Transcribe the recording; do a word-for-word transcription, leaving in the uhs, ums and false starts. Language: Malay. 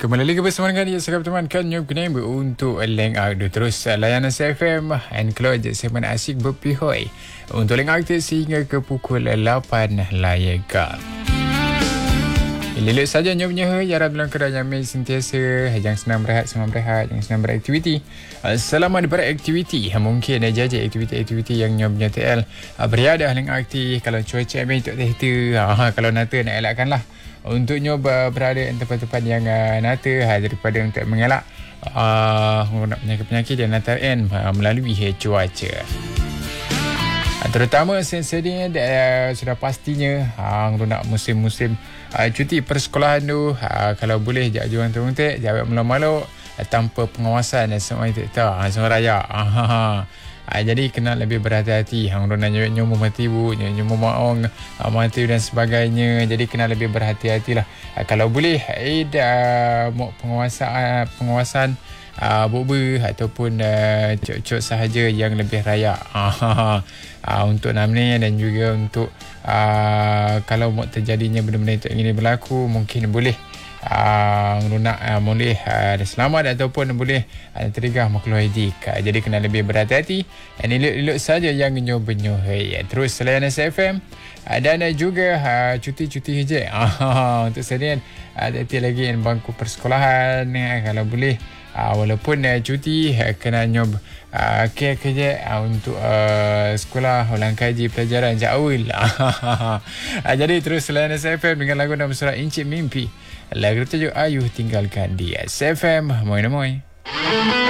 Kembali lagi bersama dengan dia sekarang teman-teman kan Nyop kena untuk link out terus layanan C F M and close segmen asyik berpihoi untuk link out sehingga ke pukul lapan layakal. Lilik saja Nyop nyoh ya dalam keadaan yang sentiasa yang senang berehat senang berehat yang senang beraktiviti. Selamat beraktiviti. Mungkin ada je aktiviti-aktiviti yang Nyop T L berada link aktif kalau cuaca ambil tak tu kalau nata nak elakkanlah untuk nyoba berada di tempat-tempat yang uh, nata uh, daripada untuk mengelak uh, penyakit-penyakit yang nata kan uh, melalui uh, cuaca. Uh, terutama sedia uh, sudah pastinya uh, nak musim-musim uh, cuti persekolahan tu uh, kalau boleh jangan teruntik jangan malu-malu uh, tanpa pengawasan uh, semua itu tahu uh, semua raya. Uh, Ha, jadi kena lebih berhati-hati. Hang nak nyumur mati bu, nyumur maong, mati dan sebagainya. Jadi kena lebih berhati-hatilah. Ha, kalau boleh ada uh, penguasaan penguasaan uh, bubu ataupun uh, cok-cok sahaja yang lebih raya. Uh, uh, untuk namanya dan juga untuk uh, kalau mau terjadinya benda-benda ini berlaku mungkin boleh Uh, nak uh, boleh uh, selamat ataupun boleh uh, terigah makhluk hidup. Uh, jadi kena lebih berhati-hati dan elok-elok saja yang nyoba-nyoba. Uh, terus selain S F M uh, dan uh, juga uh, cuti-cuti je uh, untuk sedian uh, nanti lagi yang bangku persekolahan uh, kalau boleh uh, walaupun uh, cuti uh, kena nyoba uh, care kerja uh, untuk uh, sekolah ulang kaji pelajaran jauh uh, jadi terus selain S F M dengan lagu nama surah Encik Mimpi. Lagu tajuk Ayuh tinggalkan di S F M. Moi moi.